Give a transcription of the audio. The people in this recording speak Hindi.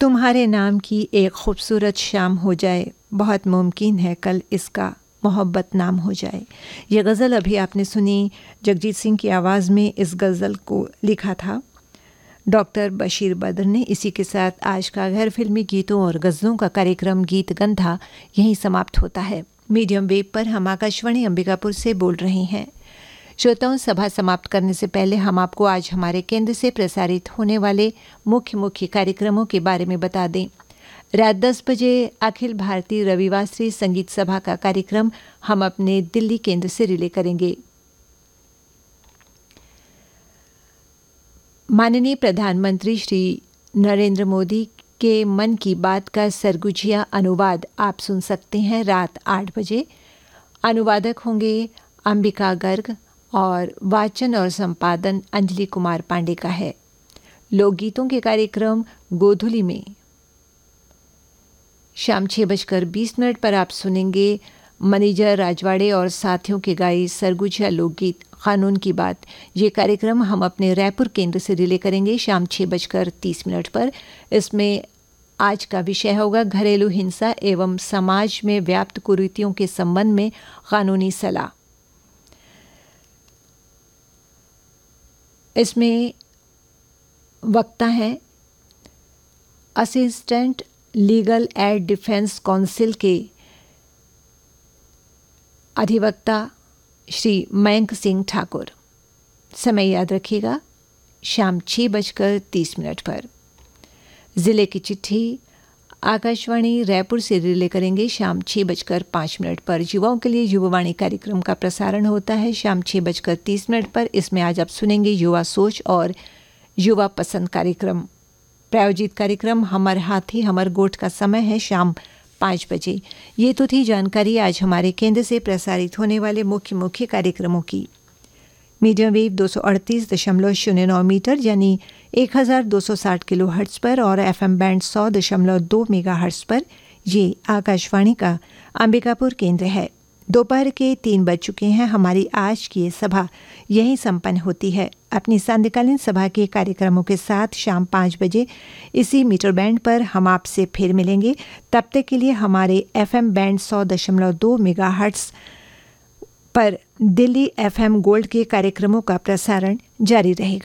तुम्हारे नाम की एक खूबसूरत शाम हो जाए, बहुत मुमकिन है कल इसका मोहब्बत नाम हो जाए। ये गज़ल अभी आपने सुनी, जगजीत सिंह की आवाज़ में इस गज़ल को लिखा था डॉक्टर बशीर बद्र ने। इसी के साथ आज का गैर फिल्मी गीतों और गज़लों का कार्यक्रम गीत गंधा यहीं समाप्त होता है। मीडियम वेव पर हम आकाशवाणी अंबिकापुर से बोल रहे हैं। श्रोताओं, सभा समाप्त करने से पहले हम आपको आज हमारे केंद्र से प्रसारित होने वाले मुख्य कार्यक्रमों के बारे में बता दें। रात 10 बजे अखिल भारतीय रविवासरी संगीत सभा का कार्यक्रम हम अपने दिल्ली केंद्र से रिले करेंगे। माननीय प्रधानमंत्री श्री नरेंद्र मोदी के मन की बात का सरगुजिया अनुवाद आप सुन सकते हैं रात 8 बजे। अनुवादक होंगे अंबिका गर्ग और वाचन और संपादन अंजलि कुमार पांडे का है। लोकगीतों के कार्यक्रम गोधुली में शाम 6:20 पर आप सुनेंगे मनीजर राजवाड़े और साथियों के गाए सरगुजिया लोकगीत कानून की बात। ये कार्यक्रम हम अपने रायपुर केंद्र से रिले करेंगे शाम 6:30 पर। इसमें आज का विषय होगा घरेलू हिंसा एवं समाज में व्याप्त कुरीतियों के संबंध में कानूनी सलाह। इसमें वक्ता हैं assistant legal aid defence council के अधिवक्ता श्री मयंक सिंह ठाकुर। समय याद रखिएगा शाम 6:30 पर। ज़िले की चिट्ठी आकाशवाणी रायपुर से रिले करेंगे शाम 6:05 पर। युवाओं के लिए युवावाणी कार्यक्रम का प्रसारण होता है शाम 6:30 पर। इसमें आज आप सुनेंगे युवा सोच और युवा पसंद कार्यक्रम। प्रायोजित कार्यक्रम हमर हाथी हमर गोठ का समय है शाम 5 बजे। ये तो थी जानकारी आज हमारे केंद्र से प्रसारित होने वाले मुख्य कार्यक्रमों की। मीडियम वेव 238.09 मीटर यानी 1260 किलो हर्ट्ज़ पर और FM बैंड 100.2 मेगा हर्ट्ज़ पर ये आकाशवाणी का अंबिकापुर केंद्र है। दोपहर के 3 बज चुके हैं। हमारी आज की ये सभा यहीं संपन्न होती है। अपनी सांध्यकालीन सभा के कार्यक्रमों के साथ शाम 5 बजे इसी मीटर बैंड पर हम आपसे फिर मिलेंगे। तब तक के लिए हमारे FM बैंड 100.2 मेगा हर्ट्ज़ पर दिल्ली FM गोल्ड के कार्यक्रमों का प्रसारण जारी रहेगा।